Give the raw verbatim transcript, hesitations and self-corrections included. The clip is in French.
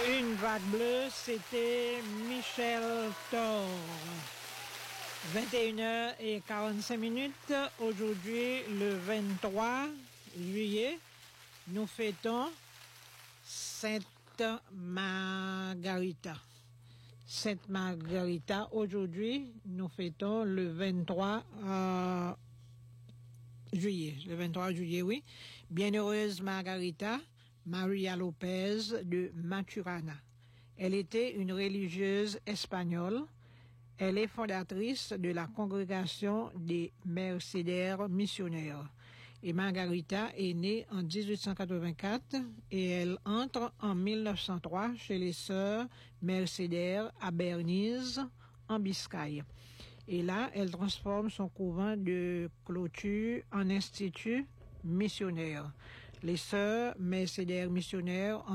Une vague bleue, c'était Michel Thor. vingt et une heures quarante-cinq minutes. Aujourd'hui, le vingt-trois juillet, nous fêtons Sainte Margarita. Sainte Margarita, aujourd'hui, nous fêtons le vingt-trois euh, juillet. Le vingt-trois juillet, oui. Bienheureuse Margarita Maria Lopez de Maturana. Elle était une religieuse espagnole. Elle est fondatrice de la congrégation des Mercédaires missionnaires. Et Margarita est née en dix-huit cent quatre-vingt-quatre et elle entre en mille neuf cent trois chez les sœurs Mercédaires à Bernice, en Biscaye. Et là, elle transforme son couvent de clôture en institut missionnaire. Les sœurs Mercédaires missionnaires